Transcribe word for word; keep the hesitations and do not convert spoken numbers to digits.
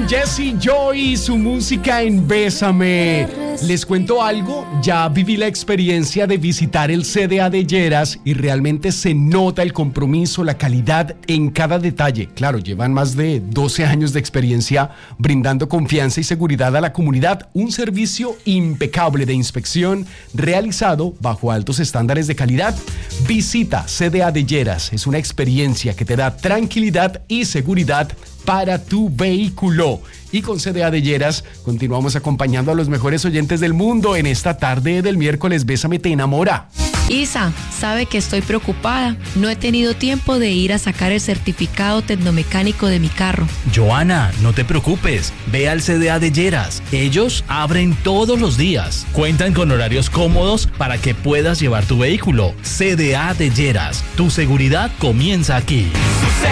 Jesse Joy y su música en Bésame. Les cuento algo, ya viví la experiencia de visitar el C D A de Lleras y realmente se nota el compromiso, la calidad en cada detalle. Claro, llevan más de doce años de experiencia brindando confianza y seguridad a la comunidad. Un servicio impecable de inspección realizado bajo altos estándares de calidad. Visita C D A de Lleras, es una experiencia que te da tranquilidad y seguridad para tu vehículo. Y con C D A de Lleras continuamos acompañando a los mejores oyentes del mundo en esta tarde del miércoles. Bésame te enamora. Isa, sabe que estoy preocupada. No he tenido tiempo de ir a sacar el certificado tecnomecánico de mi carro. Joana, no te preocupes. Ve al C D A de Lleras. Ellos abren todos los días. Cuentan con horarios cómodos para que puedas llevar tu vehículo. C D A de Lleras. Tu seguridad comienza aquí.